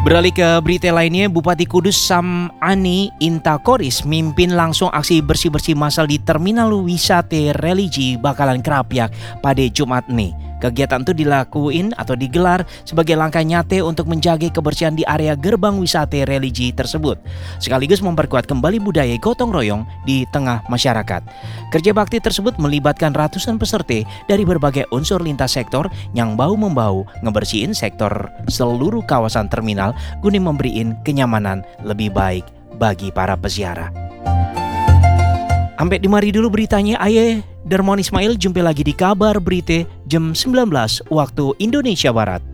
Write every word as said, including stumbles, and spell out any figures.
Beralih ke berita lainnya, Bupati Kudus Sam Ani Intakoris mimpin langsung aksi bersih-bersih massal di Terminal Wisata Religi Bakalan Krapyak pada Jumat nih. Kegiatan itu dilakuin atau digelar sebagai langkah nyata untuk menjaga kebersihan di area gerbang wisata religi tersebut, sekaligus memperkuat kembali budaya gotong royong di tengah masyarakat. Kerja bakti tersebut melibatkan ratusan peserta dari berbagai unsur lintas sektor yang bau-membau ngebersihin sektor seluruh kawasan terminal guna memberiin kenyamanan lebih baik bagi para peziarah. Sampai di mari dulu beritanya, ayah Darmawan Ismail, jumpa lagi di kabar berita jam sembilan belas waktu Indonesia Barat.